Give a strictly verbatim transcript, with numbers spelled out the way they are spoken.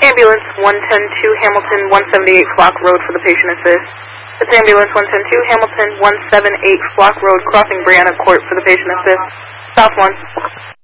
ambulance one ten two Hamilton one seventy-eight Flock Road for the patient assist. It's ambulance one ten two Hamilton one seventy-eight Flock Road crossing Brianna Court for the patient assist. South one.